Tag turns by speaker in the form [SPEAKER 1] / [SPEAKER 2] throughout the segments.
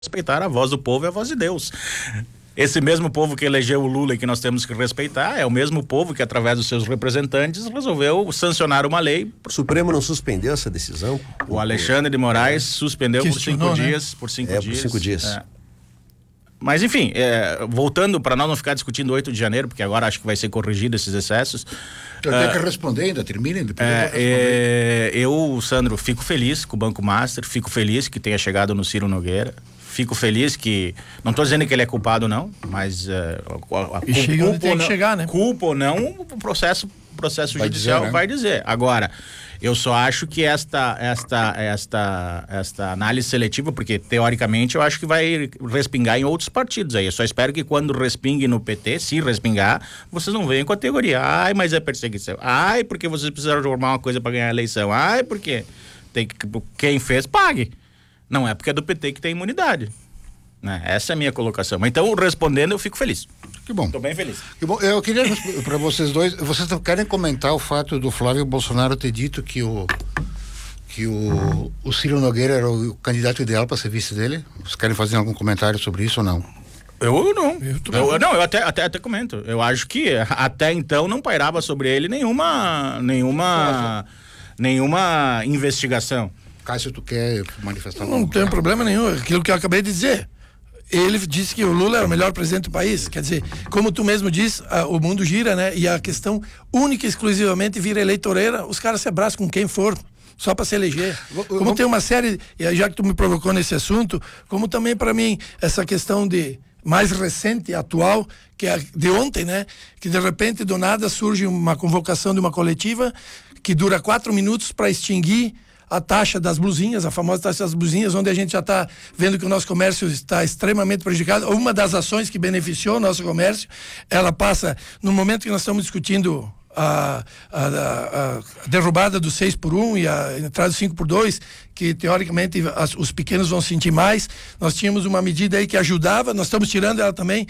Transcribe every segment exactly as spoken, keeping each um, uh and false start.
[SPEAKER 1] respeitar a voz do povo e a voz de Deus. Esse mesmo povo que elegeu o Lula e que nós temos que respeitar é o mesmo povo que, através dos seus representantes, resolveu sancionar uma lei.
[SPEAKER 2] O Supremo não suspendeu essa decisão?
[SPEAKER 1] O Alexandre de Moraes suspendeu por cinco
[SPEAKER 3] né?
[SPEAKER 1] dias. Por cinco
[SPEAKER 2] é,
[SPEAKER 1] dias.
[SPEAKER 2] por cinco dias.
[SPEAKER 1] É. Mas, enfim, é, voltando para nós não ficar discutindo oito de janeiro, porque agora acho que vai ser corrigido esses excessos.
[SPEAKER 3] Eu tenho uh, que responder ainda, termina ainda.
[SPEAKER 1] É, é, eu, Sandro, fico feliz com o Banco Master, fico feliz que tenha chegado no Ciro Nogueira. Fico feliz que, não estou dizendo que ele é culpado não, mas uh, a, a,
[SPEAKER 4] e chega onde tem que chegar, né?
[SPEAKER 1] Culpa ou não, o processo, processo vai judicial dizer, né? vai dizer. Agora, eu só acho que esta, esta, esta, esta análise seletiva, porque teoricamente eu acho que vai respingar em outros partidos aí. Eu só espero que quando respingue no P T, se respingar, vocês não venham com a teoria. Ai, mas é perseguição. Ai, porque vocês precisaram formar uma coisa para ganhar a eleição. Ai, porque tem que, quem fez, pague. Não é porque é do P T que tem imunidade, né? Essa é a minha colocação. Então, respondendo, eu fico feliz.
[SPEAKER 3] Que bom.
[SPEAKER 1] Estou bem feliz.
[SPEAKER 3] Que bom. Eu queria para vocês dois, vocês querem comentar o fato do Flávio Bolsonaro ter dito que o que o, o Ciro Nogueira era o candidato ideal para ser vice dele? Vocês querem fazer algum comentário sobre isso ou não?
[SPEAKER 1] Eu não. Eu, eu, não, eu até, até, até comento. Eu acho que até então não pairava sobre ele nenhuma nenhuma nenhuma investigação.
[SPEAKER 3] Cássio, tu quer manifestar?
[SPEAKER 4] Não tem problema nenhum, aquilo que eu acabei de dizer. Ele disse que o Lula era o melhor presidente do país. Quer dizer, como tu mesmo diz, a, o mundo gira, né? E a questão única e exclusivamente vira eleitoreira, os caras se abraçam com quem for, só para se eleger. Como vou... tem uma série, já que tu me provocou nesse assunto, como também para mim, essa questão de mais recente, atual, que é de ontem, né? Que de repente, do nada, surge uma convocação de uma coletiva que dura quatro minutos para extinguir a taxa das blusinhas, a famosa taxa das blusinhas, onde a gente já está vendo que o nosso comércio está extremamente prejudicado. Uma das ações que beneficiou o nosso comércio, ela passa, no momento que nós estamos discutindo a, a, a, a derrubada do seis por um e a entrada do cinco por dois, que teoricamente as, os pequenos vão sentir mais, nós tínhamos uma medida aí que ajudava, nós estamos tirando ela também,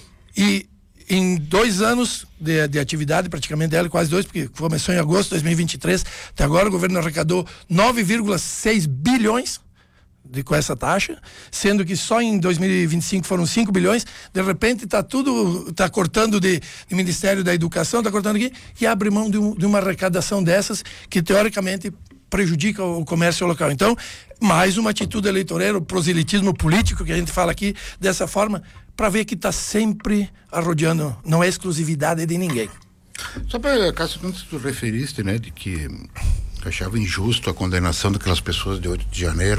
[SPEAKER 4] e em dois anos de, de atividade, praticamente dela, quase dois, porque começou em agosto de dois mil e vinte e três, até agora o governo arrecadou nove vírgula seis bilhões de, com essa taxa, sendo que só em dois mil e vinte e cinco foram cinco bilhões, de repente está tudo, está cortando de, de Ministério da Educação, está cortando aqui, e abre mão de, um, de uma arrecadação dessas, que teoricamente prejudica o comércio local. Então, mais uma atitude eleitoreira, o proselitismo político que a gente fala aqui, dessa forma, para ver que está sempre arrodeando, não é exclusividade de ninguém.
[SPEAKER 3] Só para, Cássio, quando tu referiste, né, de que achava injusto a condenação daquelas pessoas de oito de janeiro.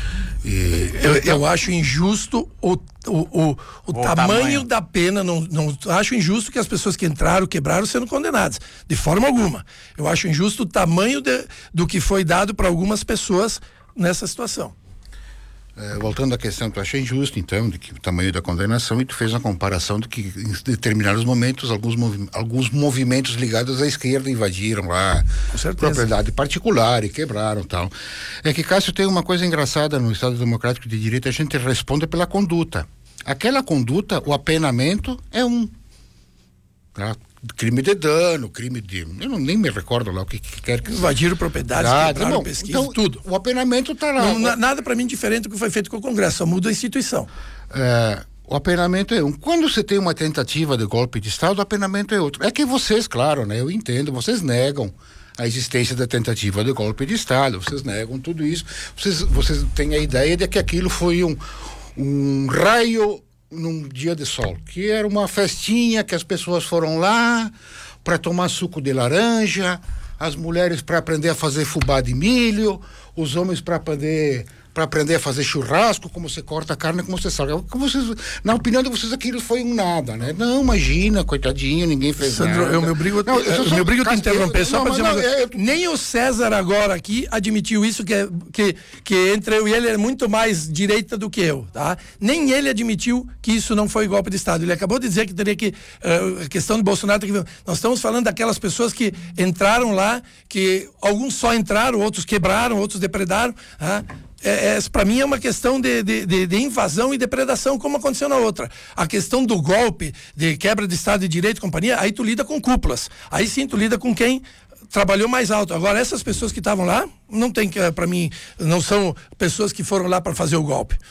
[SPEAKER 3] E
[SPEAKER 4] eu, eu acho injusto o, o, o, o, o tamanho, tamanho da pena, não, não acho injusto que as pessoas que entraram, quebraram, sendo condenadas, de forma alguma. Eu acho injusto o tamanho de, do que foi dado para algumas pessoas nessa situação.
[SPEAKER 3] É, voltando à questão, tu acha injusto, então, de que o tamanho da condenação, e tu fez uma comparação de que em determinados momentos alguns, movi- alguns movimentos ligados à esquerda invadiram lá propriedade particular e quebraram tal. É que, Cássio, tem uma coisa engraçada no Estado Democrático de Direito, a gente responde pela conduta. Aquela conduta, o apenamento é um. Tá? Crime de dano, crime de... Eu não, nem me recordo lá o que, que quer que...
[SPEAKER 4] Invadiram propriedades, ah, quebraram pesquisa, então, tudo.
[SPEAKER 3] O apenamento está lá.
[SPEAKER 4] Não, o... Nada para mim diferente do que foi feito com o Congresso, só muda a instituição.
[SPEAKER 3] É, o apenamento é um. Quando você tem uma tentativa de golpe de Estado, o apenamento é outro. É que vocês, claro, né? Eu entendo, vocês negam a existência da tentativa de golpe de Estado, vocês negam tudo isso. Vocês, vocês têm a ideia de que aquilo foi um, um raio num dia de sol, que era uma festinha que as pessoas foram lá para tomar suco de laranja, as mulheres para aprender a fazer fubá de milho, os homens para aprender para aprender a fazer churrasco, como você corta a carne, como você salga. Vocês, na opinião de vocês, aquilo foi um nada, né? Não, imagina, coitadinho, ninguém fez
[SPEAKER 4] Sandro,
[SPEAKER 3] nada.
[SPEAKER 4] Eu me obrigo, não, eu eu me obrigo a te interromper, eu, só para dizer uma coisa. Eu... Nem o César agora aqui admitiu isso, que, é, que, que entre eu e ele é muito mais direita do que eu, tá? Nem ele admitiu que isso não foi golpe de Estado. Ele acabou de dizer que teria que, uh, a questão do Bolsonaro, tem que, nós estamos falando daquelas pessoas que entraram lá, que alguns só entraram, outros quebraram, outros depredaram, tá? É, é, para mim é uma questão de, de, de, de invasão e depredação, como aconteceu na outra. A questão do golpe, de quebra de Estado de Direito e companhia, aí tu lida com cúpulas. Aí sim tu lida com quem trabalhou mais alto. Agora, essas pessoas que estavam lá, não tem que, para mim, não são pessoas que foram lá para fazer o golpe.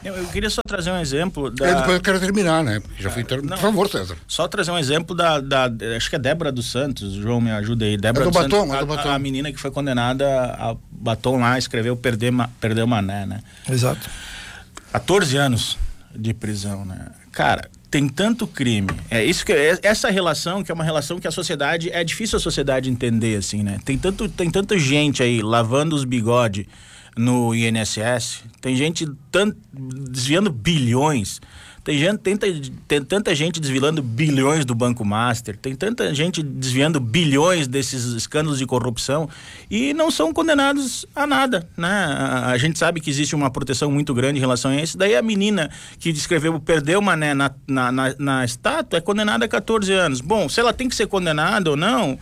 [SPEAKER 1] Eu, eu queria só trazer um exemplo da...
[SPEAKER 3] É, depois eu quero terminar, né? Porque já fui ter... Por favor, César.
[SPEAKER 1] Só trazer um exemplo da, da... Acho que é Débora dos Santos, João, me ajuda aí. Débora
[SPEAKER 3] é do
[SPEAKER 1] dos
[SPEAKER 3] batom,
[SPEAKER 1] Santos,
[SPEAKER 3] é do batom.
[SPEAKER 1] A, a menina que foi condenada a batom lá, escreveu Perder, Perder Mané, né?
[SPEAKER 4] Exato.
[SPEAKER 1] quatorze anos de prisão, né? Cara, tem tanto crime. É isso que é, essa relação que é uma relação que a sociedade é difícil a sociedade entender assim, né? Tem tanto tem tanta gente aí lavando os bigodes no I N S S, tem gente tant, desviando bilhões, tem gente tenta, tem tanta gente desviando bilhões do Banco Master, tem tanta gente desviando bilhões desses escândalos de corrupção e não são condenados a nada, né? A, a gente sabe que existe uma proteção muito grande em relação a isso. Daí a menina que escreveu Perdeu o Mané na, na, na, na estátua é condenada a quatorze anos. Bom, se ela tem que ser condenada ou não,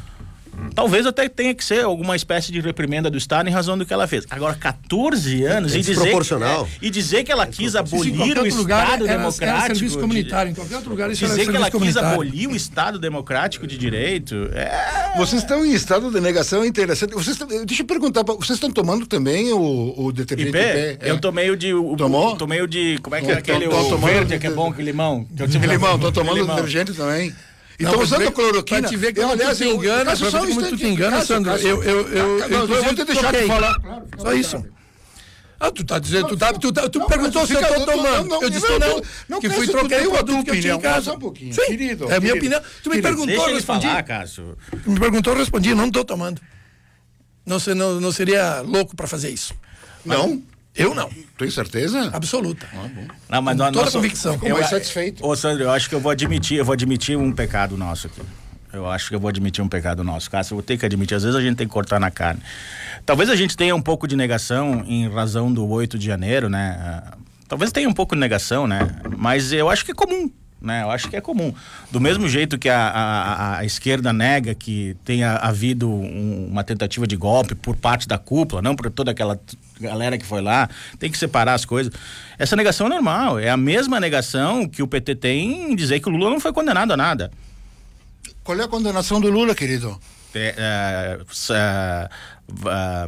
[SPEAKER 1] talvez até tenha que ser alguma espécie de reprimenda do Estado em razão do que ela fez. Agora, quatorze anos
[SPEAKER 2] é
[SPEAKER 1] e, dizer que, é, e dizer que ela
[SPEAKER 2] é
[SPEAKER 1] quis abolir o Estado
[SPEAKER 4] lugar,
[SPEAKER 1] democrático.
[SPEAKER 4] Era serviço comunitário, em qualquer outro lugar isso
[SPEAKER 1] dizer
[SPEAKER 4] era
[SPEAKER 1] que ela quis
[SPEAKER 4] comunitário.
[SPEAKER 1] abolir o Estado democrático de direito. É...
[SPEAKER 3] Vocês estão em estado de negação interessante. Vocês estão, deixa eu perguntar, vocês estão tomando também o, o detergente
[SPEAKER 1] I P?
[SPEAKER 3] I P?
[SPEAKER 1] Eu tomei o de. O,
[SPEAKER 3] Tomou?
[SPEAKER 1] Tomei o de. Como é que é
[SPEAKER 3] Tô-
[SPEAKER 1] aquele
[SPEAKER 3] tô
[SPEAKER 1] o
[SPEAKER 3] tomando
[SPEAKER 1] verde
[SPEAKER 3] o-
[SPEAKER 1] que é bom, que limão? Que eu
[SPEAKER 3] De
[SPEAKER 1] tive-
[SPEAKER 3] limão, tô
[SPEAKER 1] de
[SPEAKER 3] tomando
[SPEAKER 1] limão.
[SPEAKER 3] detergente também. E
[SPEAKER 4] Não,
[SPEAKER 3] estão
[SPEAKER 4] mas
[SPEAKER 3] usando
[SPEAKER 4] vê-
[SPEAKER 3] cloroquina.
[SPEAKER 4] pra te ver como
[SPEAKER 3] Eu, aliás,
[SPEAKER 4] tu te
[SPEAKER 3] eu-
[SPEAKER 4] engana,
[SPEAKER 3] Cássio,
[SPEAKER 4] pra
[SPEAKER 3] só
[SPEAKER 4] ver
[SPEAKER 3] um
[SPEAKER 4] como tu
[SPEAKER 3] instante,
[SPEAKER 4] te engana,
[SPEAKER 3] Cássio,
[SPEAKER 4] Sandro.
[SPEAKER 3] Cássio.
[SPEAKER 4] Eu, eu, eu,
[SPEAKER 3] Ah, não, eu vou
[SPEAKER 4] inclusive,
[SPEAKER 3] te deixar
[SPEAKER 4] troquei.
[SPEAKER 3] de falar. Claro, fica à
[SPEAKER 4] Só isso.
[SPEAKER 3] vontade.
[SPEAKER 4] Ah, tu tá dizendo, tu, tá, tu, tá, tu
[SPEAKER 3] Não,
[SPEAKER 4] perguntou
[SPEAKER 3] mas
[SPEAKER 4] se eu
[SPEAKER 3] fica-
[SPEAKER 4] tô
[SPEAKER 3] não, não,
[SPEAKER 4] tomando.
[SPEAKER 3] não,
[SPEAKER 4] eu disse
[SPEAKER 3] não,
[SPEAKER 4] que não,
[SPEAKER 3] não, não,
[SPEAKER 4] que fui
[SPEAKER 3] Cássio, tu
[SPEAKER 4] troquei
[SPEAKER 3] tem
[SPEAKER 4] o
[SPEAKER 3] a tua
[SPEAKER 4] produto que eu tinha em
[SPEAKER 3] opinião.
[SPEAKER 4] casa.
[SPEAKER 3] Só um pouquinho,
[SPEAKER 4] Sim,
[SPEAKER 3] querido,
[SPEAKER 4] é a minha
[SPEAKER 3] querido.
[SPEAKER 4] opinião. Tu me
[SPEAKER 3] Querido,
[SPEAKER 4] perguntou,
[SPEAKER 1] Deixa
[SPEAKER 4] eu
[SPEAKER 1] ele
[SPEAKER 4] respondi.
[SPEAKER 1] falar, Cássio.
[SPEAKER 4] Tu me perguntou, eu respondi, não tô tomando. Não, se- não, não seria louco pra fazer isso.
[SPEAKER 3] Não?
[SPEAKER 4] Eu não,
[SPEAKER 3] Tem certeza?
[SPEAKER 4] absoluta.
[SPEAKER 1] Não, mas nós,
[SPEAKER 4] Toda
[SPEAKER 1] nós-
[SPEAKER 4] convicção.
[SPEAKER 3] Ficou mais satisfeito.
[SPEAKER 1] Ô, Sandro, eu acho que eu vou admitir, eu vou admitir um pecado nosso aqui. Eu acho que eu vou admitir um pecado nosso, Cássio. Eu vou ter que admitir. Às vezes a gente tem que cortar na carne. Talvez a gente tenha um pouco de negação em razão do oito de janeiro, né? Ah, Talvez tenha um pouco de negação, né? Mas eu acho que é comum, né? Eu acho que é comum. Do mesmo jeito que a, a, a esquerda nega que tenha havido um, uma tentativa de golpe por parte da cúpula, não por toda aquela galera que foi lá, tem que separar as coisas. Essa negação é normal, é a mesma negação que o P T tem em dizer que o Lula não foi condenado a nada.
[SPEAKER 3] Qual é a condenação do Lula, querido?
[SPEAKER 1] É, é, é, é,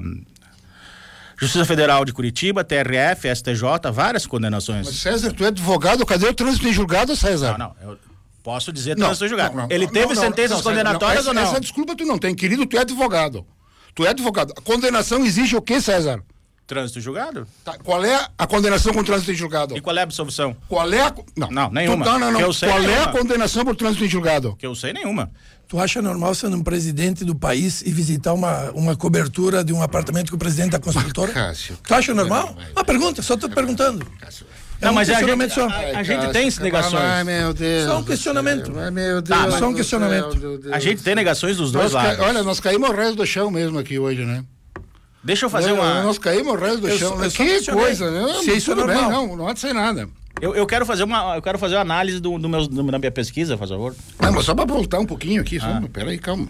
[SPEAKER 1] Justiça Federal de Curitiba, T R F, S T J, várias condenações.
[SPEAKER 3] Mas, César, tu é advogado, cadê o trânsito em julgado, César?
[SPEAKER 1] Não, não, eu posso dizer
[SPEAKER 3] Não,
[SPEAKER 1] trânsito julgado.
[SPEAKER 3] não, não,
[SPEAKER 1] Ele
[SPEAKER 3] não,
[SPEAKER 1] teve
[SPEAKER 3] não,
[SPEAKER 1] sentenças
[SPEAKER 3] não, César,
[SPEAKER 1] condenatórias
[SPEAKER 3] não, essa,
[SPEAKER 1] ou não?
[SPEAKER 3] Essa desculpa tu não tem, querido, tu é advogado. Tu é advogado. A condenação exige o quê, César?
[SPEAKER 1] Trânsito julgado?
[SPEAKER 3] Tá, qual é a condenação com trânsito em julgado?
[SPEAKER 1] E qual é a absolvição?
[SPEAKER 3] Qual é a... Não,
[SPEAKER 1] Não, nenhuma.
[SPEAKER 3] Tu, não, não, não.
[SPEAKER 1] Que eu sei,
[SPEAKER 3] Qual é
[SPEAKER 1] nenhuma.
[SPEAKER 3] a condenação por trânsito em julgado?
[SPEAKER 1] Que eu sei nenhuma.
[SPEAKER 4] Tu acha normal sendo um presidente do país e visitar uma, uma cobertura de um apartamento com o presidente da construtora?
[SPEAKER 3] Cássio,
[SPEAKER 4] Tu acha normal?
[SPEAKER 3] vai, vai,
[SPEAKER 4] Uma pergunta, só tô perguntando. É
[SPEAKER 1] Não,
[SPEAKER 4] um
[SPEAKER 1] mas a
[SPEAKER 4] questionamento
[SPEAKER 1] gente,
[SPEAKER 4] só.
[SPEAKER 1] a, a gente tem essas negações.
[SPEAKER 3] Ai, meu Deus.
[SPEAKER 4] Só um
[SPEAKER 3] do
[SPEAKER 4] questionamento.
[SPEAKER 3] céu. Ai, meu
[SPEAKER 1] Tá,
[SPEAKER 3] Deus.
[SPEAKER 1] mas
[SPEAKER 4] só um
[SPEAKER 3] do
[SPEAKER 4] questionamento.
[SPEAKER 3] céu, meu Deus.
[SPEAKER 1] A gente tem negações dos dois
[SPEAKER 3] Nós ca-
[SPEAKER 1] lados.
[SPEAKER 3] Olha, nós caímos o resto do chão mesmo aqui hoje, né?
[SPEAKER 1] Deixa eu fazer
[SPEAKER 3] Não,
[SPEAKER 1] uma...
[SPEAKER 3] Nós caímos o resto do
[SPEAKER 4] Eu
[SPEAKER 3] chão.
[SPEAKER 4] só-
[SPEAKER 3] né?
[SPEAKER 4] eu só
[SPEAKER 3] Que
[SPEAKER 4] questionei.
[SPEAKER 3] coisa, né?
[SPEAKER 4] Se isso é
[SPEAKER 3] Tudo bem,
[SPEAKER 4] normal.
[SPEAKER 3] não, não há de ser nada.
[SPEAKER 1] Eu, eu quero fazer uma, eu quero fazer uma análise do, do meus, do, da minha pesquisa, por favor.
[SPEAKER 3] Não, mas só para voltar um pouquinho aqui, só,
[SPEAKER 1] Ah.
[SPEAKER 3] peraí, calma.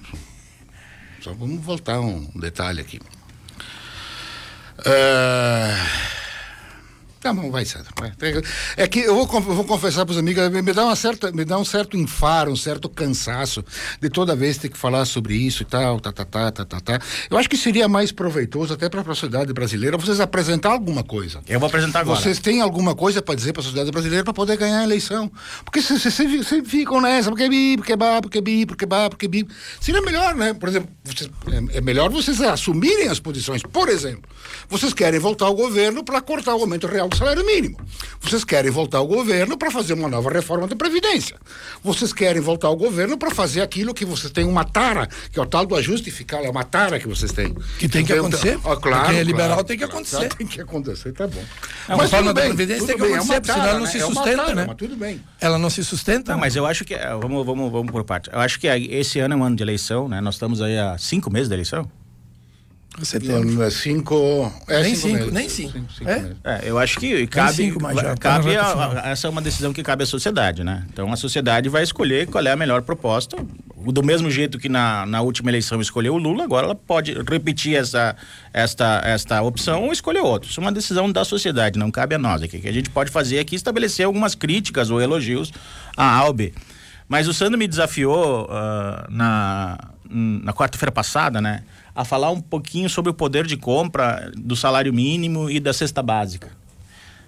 [SPEAKER 3] Só vamos voltar um detalhe aqui. Ah, Tá bom, vai, César. Vai. É que eu vou, eu vou confessar para os amigos, me dá, uma certa, me dá um certo enfado, um certo cansaço de toda vez ter que falar sobre isso e tal, tá, tá, tá, tá, tá, tá. Eu acho que seria mais proveitoso até para a sociedade brasileira vocês apresentar alguma coisa.
[SPEAKER 1] Eu vou apresentar agora.
[SPEAKER 3] Vocês têm alguma coisa para dizer para a sociedade brasileira para poder ganhar a eleição? Porque vocês sempre ficam nessa, porque bi, porque bá, porque bi, porque bá, porque bi. Seria melhor, né? Por exemplo, vocês, é, é melhor vocês assumirem as posições. Por exemplo, vocês querem voltar ao governo para cortar o aumento real do salário mínimo. Vocês querem voltar ao governo para fazer uma nova reforma da Previdência. Vocês querem voltar ao governo para fazer aquilo que vocês têm uma tara, que é o tal do ajuste fiscal, é uma tara que vocês têm.
[SPEAKER 4] Que tem que
[SPEAKER 3] Então,
[SPEAKER 4] acontecer.
[SPEAKER 3] ó, claro,
[SPEAKER 4] Quem é liberal
[SPEAKER 3] claro,
[SPEAKER 4] tem que
[SPEAKER 3] claro,
[SPEAKER 4] acontecer.
[SPEAKER 3] Tem que acontecer, tá bom.
[SPEAKER 4] É, a reforma da Previdência tem que
[SPEAKER 3] tudo bem, é
[SPEAKER 4] acontecer,
[SPEAKER 3] uma
[SPEAKER 4] porque senão
[SPEAKER 3] tara,
[SPEAKER 4] ela não
[SPEAKER 3] né?
[SPEAKER 4] se
[SPEAKER 3] É uma
[SPEAKER 4] sustenta,
[SPEAKER 3] tara,
[SPEAKER 4] né?
[SPEAKER 3] mas tudo bem.
[SPEAKER 4] Ela não se sustenta.
[SPEAKER 1] Não,
[SPEAKER 4] né?
[SPEAKER 1] mas eu acho que... é, Vamos, vamos, vamos por parte. Eu acho que esse ano é um ano de eleição, né? Nós estamos aí há cinco meses da eleição.
[SPEAKER 4] Setembro.
[SPEAKER 3] Não, é cinco. É
[SPEAKER 4] Nem
[SPEAKER 3] cinco,
[SPEAKER 4] cinco,
[SPEAKER 3] meses.
[SPEAKER 4] nem cinco.
[SPEAKER 3] cinco
[SPEAKER 4] É?
[SPEAKER 3] meses.
[SPEAKER 1] É, eu acho que cabe,
[SPEAKER 4] cinco mais já,
[SPEAKER 1] cabe
[SPEAKER 4] tá na
[SPEAKER 1] a-
[SPEAKER 4] reta final.
[SPEAKER 1] essa é uma decisão que cabe à sociedade, né? Então a sociedade vai escolher qual é a melhor proposta. Do mesmo jeito que na, na última eleição escolheu o Lula, agora ela pode repetir essa, esta, esta opção ou escolher outro. Isso é uma decisão da sociedade, não cabe a nós aqui. O que a gente pode fazer aqui é estabelecer algumas críticas ou elogios à A ou B. Mas o Sandro me desafiou uh, na, na quarta-feira passada, né? A falar um pouquinho sobre o poder de compra do salário mínimo e da cesta básica.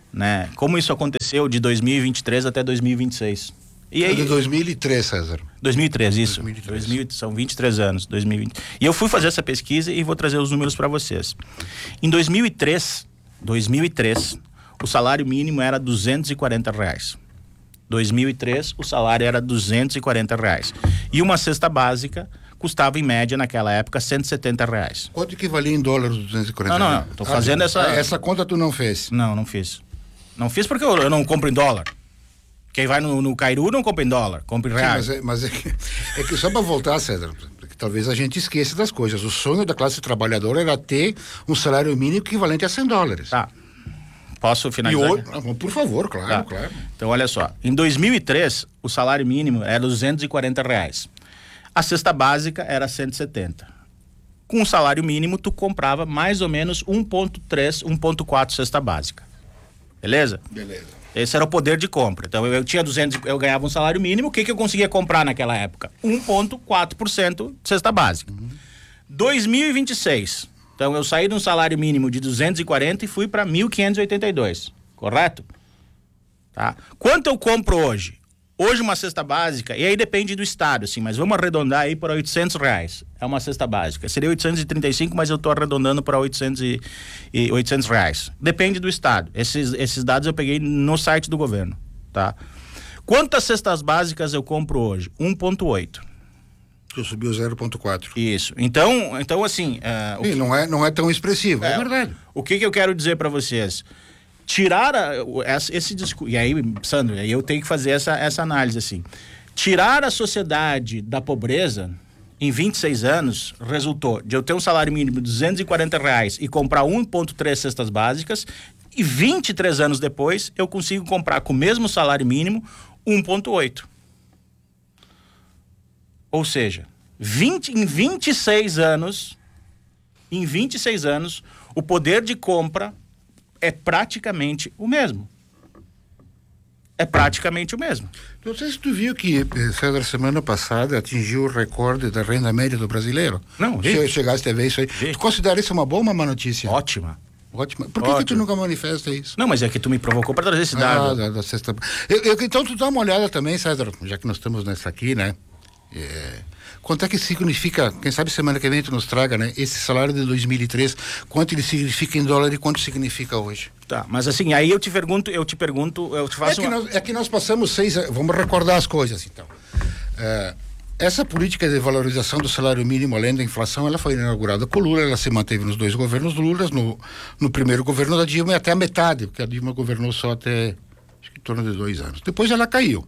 [SPEAKER 1] né? Como isso aconteceu de dois mil e vinte e três até dois mil e vinte e seis. E aí,
[SPEAKER 3] de dois mil e três, César.
[SPEAKER 1] dois mil e três, isso.
[SPEAKER 3] dois mil e três.
[SPEAKER 1] dois mil, são vinte e três anos, dois mil e vinte. E eu fui fazer essa pesquisa e vou trazer os números para vocês. Em dois mil e três, dois mil e três, o salário mínimo era duzentos e quarenta reais. dois mil e três, o salário era duzentos e quarenta reais. E uma cesta básica custava, em média, naquela época, cento e setenta reais.
[SPEAKER 3] Quanto equivalia em dólares duzentos e quarenta
[SPEAKER 1] Não, não,
[SPEAKER 3] reais?
[SPEAKER 1] não. Tô fazendo
[SPEAKER 3] ah,
[SPEAKER 1] essa...
[SPEAKER 3] Essa conta tu não fez?
[SPEAKER 1] Não, não fiz. Não fiz porque eu, eu não compro em dólar. Quem vai no, no Cairu não compra em dólar, compra em reais.
[SPEAKER 3] Sim, mas é, mas é, que, é que só para voltar, César, que talvez a gente esqueça das coisas. O sonho da classe trabalhadora era ter um salário mínimo equivalente a cem dólares.
[SPEAKER 1] Tá. Posso finalizar?
[SPEAKER 3] E hoje, por favor, claro,
[SPEAKER 1] tá.
[SPEAKER 3] claro.
[SPEAKER 1] Então, olha só. Em dois mil e três, o salário mínimo era duzentos e quarenta reais. A cesta básica era cento e setenta. Com o salário mínimo, tu comprava mais ou menos um vírgula três, um vírgula quatro cesta básica. Beleza?
[SPEAKER 3] Beleza.
[SPEAKER 1] Esse era o poder de compra. Então, eu, eu tinha duzentos, eu ganhava um salário mínimo, o que que eu conseguia comprar naquela época? um vírgula quatro por cento de cesta básica. Uhum. dois mil e vinte e seis. Então, eu saí de um salário mínimo de duzentos e quarenta e fui para mil quinhentos e oitenta e dois. Correto? Tá? Quanto eu compro hoje? Hoje uma cesta básica, e aí depende do estado, assim, mas vamos arredondar aí para oitocentos reais. É uma cesta básica. Seria oitocentos e trinta e cinco, mas eu estou arredondando para oitocentos reais. Depende do estado. Esses, esses dados eu peguei no site do governo, tá? Quantas cestas básicas eu compro hoje? um vírgula oito.
[SPEAKER 3] Tu subiu zero vírgula quatro.
[SPEAKER 1] Isso. Então, então assim... Uh,
[SPEAKER 3] Sim, que... não, é, não é tão expressivo, é, é verdade.
[SPEAKER 1] O que que eu quero dizer para vocês? Tirar a, esse discurso, e aí, Sandro, aí eu tenho que fazer essa, essa análise assim, tirar a sociedade da pobreza em vinte e seis anos resultou de eu ter um salário mínimo de duzentos e quarenta reais e comprar um vírgula três cestas básicas, e vinte e três anos depois eu consigo comprar com o mesmo salário mínimo um vírgula oito. Ou seja, vinte, em vinte e seis anos, em vinte e seis anos, o poder de compra é praticamente o mesmo. É praticamente o mesmo.
[SPEAKER 3] Não sei se tu viu que, César, semana passada atingiu o recorde da renda média do brasileiro.
[SPEAKER 1] Não,
[SPEAKER 3] che chegaste a ver isso aí. Vi. Tu considera isso uma boa ou uma má notícia?
[SPEAKER 1] Ótima.
[SPEAKER 3] Ótima. Por que, que tu nunca manifesta isso?
[SPEAKER 1] Não, mas é que tu me provocou para trazer esse dado.
[SPEAKER 3] Ah, da, da sexta... eu, eu, então tu dá uma olhada também, César, já que nós estamos nessa aqui, né? É... Quanto é que significa, quem sabe semana que vem tu nos traga, né? Esse salário de dois mil e três, quanto ele significa em dólar e quanto significa hoje?
[SPEAKER 1] Tá, mas assim, aí eu te pergunto, eu te pergunto, eu te faço...
[SPEAKER 3] É que, uma... nós, é que nós passamos seis, vamos recordar as coisas, então. É, essa política de valorização do salário mínimo, além da inflação, ela foi inaugurada com o Lula, ela se manteve nos dois governos do Lula, no, no primeiro governo da Dilma e até a metade, porque a Dilma governou só até, acho que em torno de dois anos. Depois ela caiu.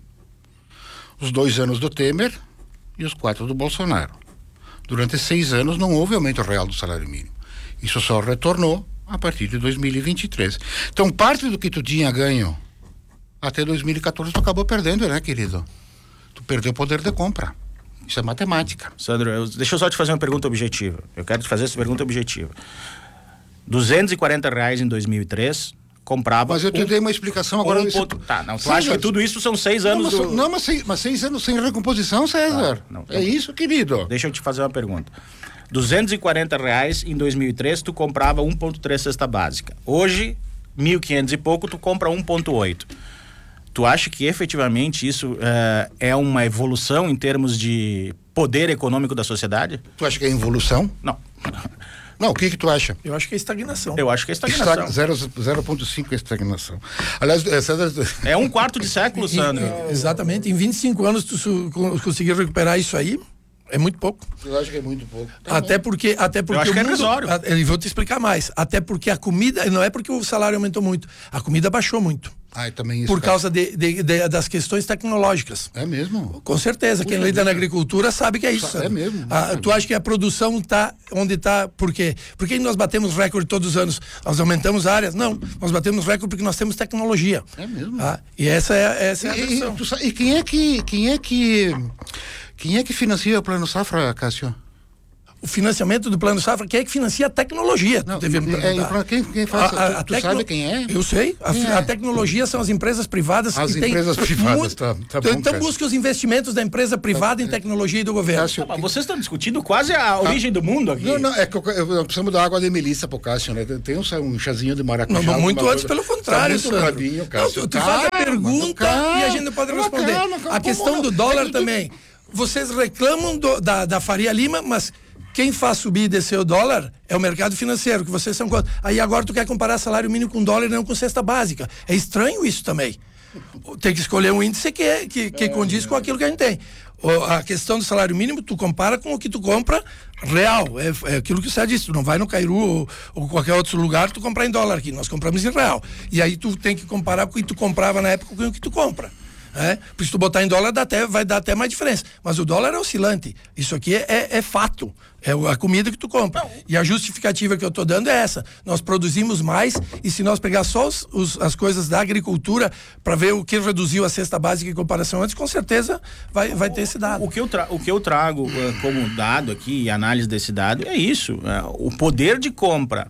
[SPEAKER 3] Os dois anos do Temer e os quatro do Bolsonaro. Durante seis anos não houve aumento real do salário mínimo. Isso só retornou a partir de dois mil e vinte e três. Então, parte do que tu tinha ganho até dois mil e quatorze, tu acabou perdendo, né, querido? Tu perdeu o poder de compra. Isso é matemática.
[SPEAKER 1] Sandro, eu, deixa eu só te fazer uma pergunta objetiva. Eu quero te fazer essa pergunta objetiva. duzentos e quarenta reais em dois mil e três... comprava...
[SPEAKER 3] Mas eu te um, dei uma explicação agora...
[SPEAKER 1] Um ponto, tá, não, tu César, acha que tudo isso são seis anos...
[SPEAKER 3] Não, mas,
[SPEAKER 1] do...
[SPEAKER 3] não, mas, seis, mas seis anos sem recomposição, César. Ah, não, é isso, querido.
[SPEAKER 1] Deixa eu te fazer uma pergunta. duzentos e quarenta reais em dois mil e três, tu comprava um vírgula três cesta básica. Hoje, mil e quinhentos e pouco, tu compra um vírgula oito. Tu acha que efetivamente isso uh, é uma evolução em termos de poder econômico da sociedade?
[SPEAKER 3] Tu acha que é evolução?
[SPEAKER 1] Não.
[SPEAKER 3] Não, o que que tu acha?
[SPEAKER 4] Eu acho que é estagnação.
[SPEAKER 1] Eu acho que é estagnação.
[SPEAKER 3] zero vírgula cinco é estagnação. Aliás, é, César...
[SPEAKER 1] é um quarto de século, Sandro.
[SPEAKER 4] Em, exatamente. Em vinte e cinco anos tu su, conseguir recuperar isso aí, é muito pouco.
[SPEAKER 3] Eu acho que é muito pouco. Tá
[SPEAKER 4] até bom. porque, até porque
[SPEAKER 1] eu acho
[SPEAKER 4] o
[SPEAKER 1] que é
[SPEAKER 4] mundo,
[SPEAKER 1] irrisório.
[SPEAKER 4] Eu vou te explicar mais. Até porque a comida, não é porque o salário aumentou muito, a comida baixou muito.
[SPEAKER 3] Ah, também isso,
[SPEAKER 4] por
[SPEAKER 3] cara.
[SPEAKER 4] causa de, de, de, das questões tecnológicas.
[SPEAKER 3] É mesmo?
[SPEAKER 4] Com certeza. Puxa, Quem lida na agricultura sabe que é isso.
[SPEAKER 3] É mesmo.
[SPEAKER 4] Ah, tu acha que a produção está onde está? Por quê? Por que nós batemos recorde todos os anos? Nós aumentamos áreas? Não. Nós batemos recorde porque nós temos tecnologia.
[SPEAKER 3] É mesmo.
[SPEAKER 4] Ah, e essa é, essa é a
[SPEAKER 3] e,
[SPEAKER 4] versão.
[SPEAKER 3] E, tu, e quem é que... Quem é que... Quem é que financia o Plano Safra, Cássio?
[SPEAKER 4] o financiamento do Plano Safra, quem é que financia a tecnologia?
[SPEAKER 3] Não,
[SPEAKER 4] devia me
[SPEAKER 3] é, quem, quem faz,
[SPEAKER 4] a, a,
[SPEAKER 3] tu,
[SPEAKER 4] a
[SPEAKER 3] tu
[SPEAKER 4] tecno...
[SPEAKER 3] sabe quem é?
[SPEAKER 4] Eu sei. A,
[SPEAKER 3] é?
[SPEAKER 4] a tecnologia são as empresas privadas
[SPEAKER 3] as
[SPEAKER 4] que têm...
[SPEAKER 3] empresas privadas,
[SPEAKER 4] muito...
[SPEAKER 3] tá, tá bom,
[SPEAKER 4] Então
[SPEAKER 3] cara.
[SPEAKER 4] busca os investimentos da empresa privada em tecnologia e do governo.
[SPEAKER 3] Cássio,
[SPEAKER 1] Não, mas vocês estão discutindo quase a origem ah, do mundo aqui.
[SPEAKER 3] Não, não, é que eu, eu, eu precisamos dar água de melissa pro Cássio, né? Tem um, um chazinho de maracujá.
[SPEAKER 4] Não, muito antes,
[SPEAKER 3] coisa.
[SPEAKER 4] pelo contrário,
[SPEAKER 3] tá muito bravinho, Cássio.
[SPEAKER 4] Não, tu, tu
[SPEAKER 3] calma,
[SPEAKER 4] faz a pergunta calma, e a gente não pode responder.
[SPEAKER 3] Calma, calma,
[SPEAKER 4] a questão
[SPEAKER 3] não,
[SPEAKER 4] do dólar
[SPEAKER 3] é
[SPEAKER 4] também.
[SPEAKER 3] Tu...
[SPEAKER 4] Vocês reclamam do, da, da Faria Lima, mas quem faz subir e descer o dólar é o mercado financeiro, que vocês são contra. Aí agora tu quer comparar salário mínimo com dólar e não com cesta básica. É estranho isso também. Tem que escolher um índice que, é, que, que é, condiz é. com aquilo que a gente tem. A questão do salário mínimo, tu compara com o que tu compra real. É, é aquilo que você disse. Tu não vai no Cairu ou, ou qualquer outro lugar, tu comprar em dólar aqui. Nós compramos em real. E aí tu tem que comparar com o que tu comprava na época com o que tu compra. É? Porque se tu botar em dólar dá até, vai dar até mais diferença. Mas o dólar é oscilante. Isso aqui é, é, é fato. É a comida que tu compra. Não. E a justificativa que eu estou dando é essa. Nós produzimos mais e se nós pegar só os, os, as coisas da agricultura para ver o que reduziu a cesta básica em comparação antes, com certeza vai, vai ter esse dado.
[SPEAKER 1] O que eu, tra- o que eu trago uh, como dado aqui e análise desse dado é isso. Uh, o poder de compra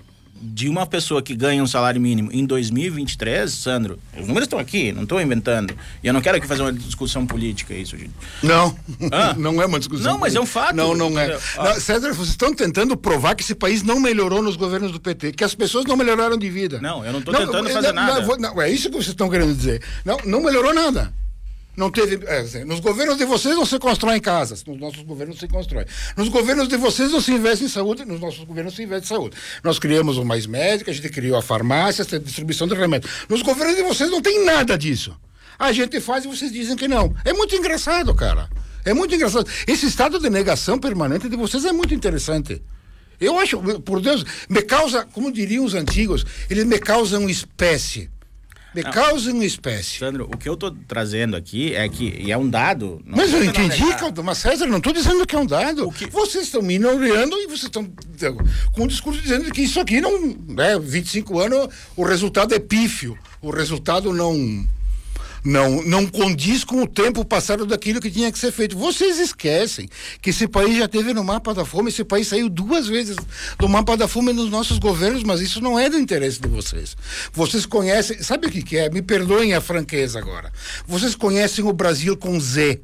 [SPEAKER 1] de uma pessoa que ganha um salário mínimo em dois mil e vinte e três, Sandro, os números estão aqui, não estou inventando. E eu não quero aqui fazer uma discussão política, isso, gente.
[SPEAKER 3] Não, ah? não é uma discussão
[SPEAKER 1] Não, mas
[SPEAKER 3] política.
[SPEAKER 1] é um fato.
[SPEAKER 3] Não, não é. Ah. Não, César, vocês estão tentando provar que esse país não melhorou nos governos do P T, que as pessoas não melhoraram de vida.
[SPEAKER 1] Não, eu não estou tentando fazer
[SPEAKER 3] não,
[SPEAKER 1] nada.
[SPEAKER 3] Não, não, é isso que vocês estão querendo dizer. Não, não melhorou nada. Não teve, é, assim, nos governos de vocês não se constroem casas, nos nossos governos se constrói. Nos governos de vocês não se investe em saúde, nos nossos governos se investe em saúde. Nós criamos o Mais Médica, a gente criou a farmácia, a distribuição de remédios. Nos governos de vocês não tem nada disso. A gente faz e vocês dizem que não. É muito engraçado, cara. É muito engraçado. Esse estado de negação permanente de vocês é muito interessante. Eu acho, por Deus, me causa, como diriam os antigos, eles me causam espécie. Me não. causa uma espécie.
[SPEAKER 1] Sandro, o que eu estou trazendo aqui é que, e é um dado...
[SPEAKER 3] Mas eu entendi, mas César, não estou dizendo que é um dado. Que... Vocês estão me ignorando e vocês estão com um discurso dizendo que isso aqui não... Né, vinte e cinco anos, o resultado é pífio. O resultado não... Não, não condiz com o tempo passado daquilo que tinha que ser feito. Vocês esquecem que esse país já teve no mapa da fome, esse país saiu duas vezes do mapa da fome nos nossos governos, mas isso não é do interesse de vocês. Vocês conhecem, sabe o que que é? Me perdoem a franqueza agora. Vocês conhecem o Brasil com Z.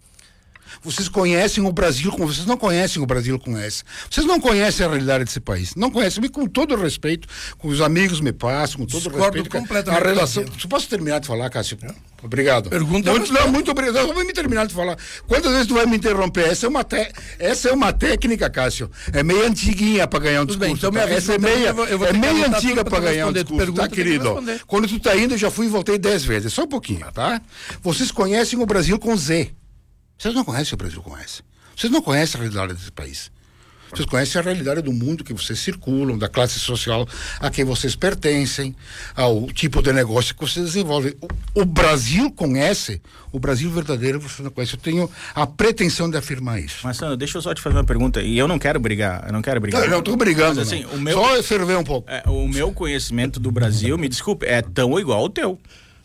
[SPEAKER 3] Vocês conhecem o Brasil com... Vocês não conhecem o Brasil com S. Vocês não conhecem a realidade desse país. Não conhecem. E com todo o respeito, com os amigos me passam, com todo o respeito...
[SPEAKER 4] completamente.
[SPEAKER 3] A relação... Posso terminar de falar, Cássio? Obrigado.
[SPEAKER 4] Pergunta
[SPEAKER 3] muito, não, muito obrigado. Só vou me terminar de falar. Quantas vezes tu vai me interromper? Essa é uma, te... Essa é uma técnica, Cássio. É meio antiguinha para ganhar um discurso. Bem, então tá? Essa é meia, eu vou é meio antiga para ganhar um discurso, pergunta, tá, querido? Quando tu tá indo, eu já fui e voltei dez vezes. Só um pouquinho, tá? Vocês conhecem o Brasil com Z. Vocês não conhecem o Brasil com S. Vocês não conhecem a realidade desse país. Vocês conhecem a realidade do mundo que vocês circulam, da classe social a quem vocês pertencem, ao tipo de negócio que vocês desenvolvem. O, o Brasil com S, o Brasil verdadeiro, vocês não conhecem. Eu tenho a pretensão de afirmar isso.
[SPEAKER 1] Mas, Sandro, deixa eu só te fazer uma pergunta. E eu não quero brigar, eu não quero brigar.
[SPEAKER 3] Não, não estou brigando,
[SPEAKER 1] mas, assim,
[SPEAKER 3] não.
[SPEAKER 1] O meu,
[SPEAKER 3] só ferver um pouco.
[SPEAKER 1] É, o meu conhecimento do Brasil, me desculpe, é tão igual ao teu.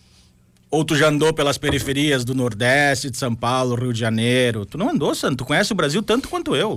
[SPEAKER 1] Ou tu já andou pelas periferias do Nordeste, de São Paulo, Rio de Janeiro? Tu não andou, Sandro. Tu conhece o Brasil tanto quanto eu.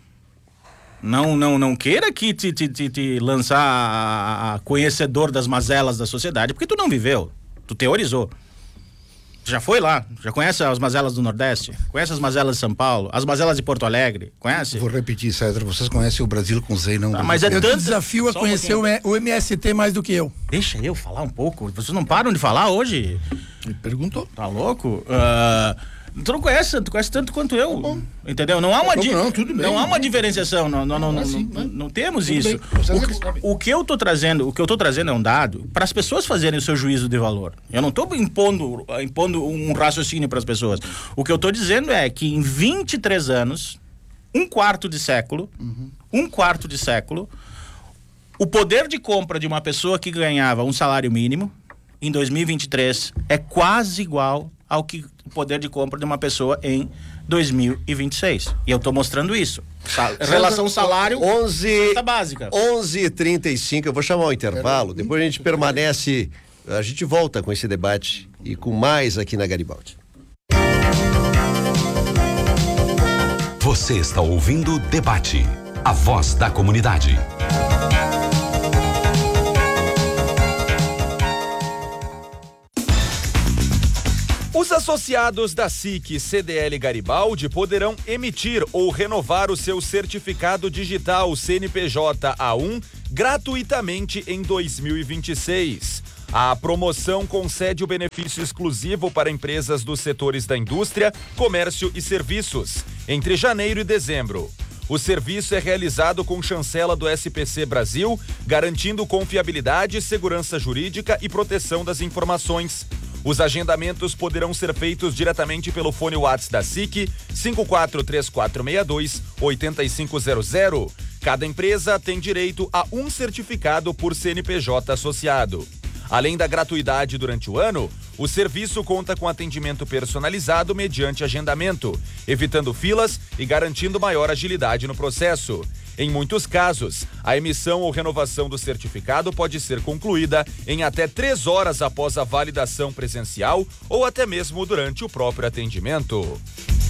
[SPEAKER 1] Não, não, não queira aqui te, te, te, te lançar a, a conhecedor das mazelas da sociedade, porque tu não viveu. Tu teorizou. Tu já foi lá, já conhece as mazelas do Nordeste? Conhece as mazelas de São Paulo? As mazelas de Porto Alegre? Conhece?
[SPEAKER 3] Vou repetir, César, vocês conhecem o Brasil com Z e não...
[SPEAKER 1] Ah, mas é
[SPEAKER 4] eu
[SPEAKER 1] tanto...
[SPEAKER 4] desafio a conhecer um o M S T mais do que eu.
[SPEAKER 1] Deixa eu falar um pouco. Vocês não param de falar hoje?
[SPEAKER 4] Me perguntou.
[SPEAKER 1] Tá louco? Uh... Tu não conhece, tu conhece tanto quanto eu, tá entendeu? Não há uma, di...
[SPEAKER 3] não, tudo bem,
[SPEAKER 1] não há uma
[SPEAKER 3] não.
[SPEAKER 1] diferenciação, não, não, não, não,
[SPEAKER 3] assim,
[SPEAKER 1] não, não temos
[SPEAKER 3] tudo
[SPEAKER 1] isso.
[SPEAKER 3] Bem,
[SPEAKER 1] o, que, o que eu tô trazendo, o que eu tô trazendo é um dado para as pessoas fazerem o seu juízo de valor. Eu não tô impondo, impondo um raciocínio para as pessoas. O que eu tô dizendo é que em vinte e três anos, um quarto de século, uhum. um quarto de século, o poder de compra de uma pessoa que ganhava um salário mínimo em dois mil e vinte e três é quase igual ao que o poder de compra de uma pessoa em dois mil e vinte e seis. E eu estou mostrando isso. Sal, relação salário
[SPEAKER 2] onze
[SPEAKER 1] básica.
[SPEAKER 2] onze e trinta e cinco, eu vou chamar o intervalo, depois a gente permanece, a gente volta com esse debate e com mais aqui na Garibaldi.
[SPEAKER 5] Você está ouvindo o Debate, a voz da comunidade.
[SPEAKER 6] Os associados da S I C C D L Garibaldi poderão emitir ou renovar o seu certificado digital C N P J A um gratuitamente em dois mil e vinte e seis. A promoção concede o benefício exclusivo para empresas dos setores da indústria, comércio e serviços, entre janeiro e dezembro. O serviço é realizado com chancela do S P C Brasil, garantindo confiabilidade, segurança jurídica e proteção das informações. Os agendamentos poderão ser feitos diretamente pelo fone WhatsApp da S I C cinco quatro três quatro seis dois oito cinco zero zero. Cada empresa tem direito a um certificado por C N P J associado. Além da gratuidade durante o ano, o serviço conta com atendimento personalizado mediante agendamento, evitando filas e garantindo maior agilidade no processo. Em muitos casos, a emissão ou renovação do certificado pode ser concluída em até três horas após a validação presencial ou até mesmo durante o próprio atendimento.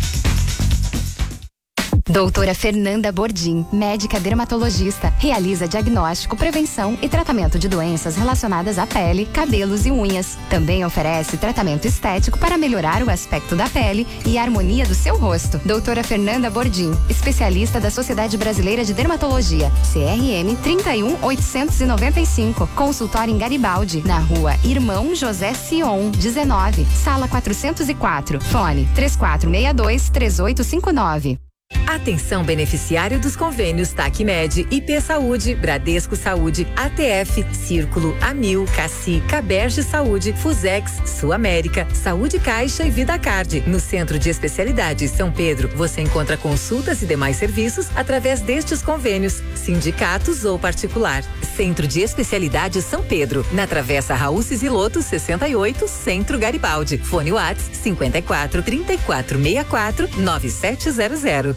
[SPEAKER 7] Doutora Fernanda Bordim, médica dermatologista, realiza diagnóstico, prevenção e tratamento de doenças relacionadas à pele, cabelos e unhas. Também oferece tratamento estético para melhorar o aspecto da pele e a harmonia do seu rosto. Doutora Fernanda Bordim, especialista da Sociedade Brasileira de Dermatologia, C R M trinta e um oitocentos e noventa e cinco, consultório em Garibaldi, na rua Irmão José Sion, dezenove, sala quatrocentos e quatro, fone três quatro seis dois três oito cinco nove.
[SPEAKER 8] Atenção beneficiário dos convênios TACMED, I P Saúde, Bradesco Saúde, A T F, Círculo, Amil, Cassi, Caberge Saúde, Fusex, Sul América, Saúde Caixa e VidaCard. No Centro de Especialidades São Pedro, você encontra consultas e demais serviços através destes convênios, sindicatos ou particular. Centro de Especialidades São Pedro, na Travessa Raul Ciziloto, sessenta e oito, Centro Garibaldi. Fone WhatsApp cinquenta e quatro, trinta e quatro, sessenta e quatro, nove sete zero zero.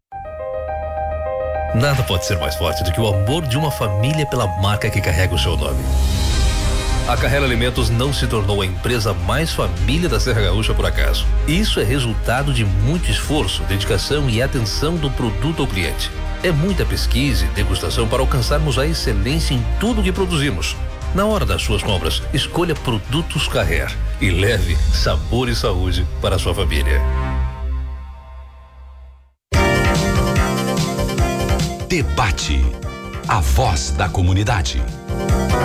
[SPEAKER 9] Nada pode ser mais forte do que o amor de uma família pela marca que carrega o seu nome. A Carrera Alimentos não se tornou a empresa mais família da Serra Gaúcha por acaso. Isso é resultado de muito esforço, dedicação e atenção do produto ao cliente. É muita pesquisa e degustação para alcançarmos a excelência em tudo que produzimos. Na hora das suas compras, escolha Produtos Carrer e leve sabor e saúde para a sua família.
[SPEAKER 5] Debate, a voz da comunidade.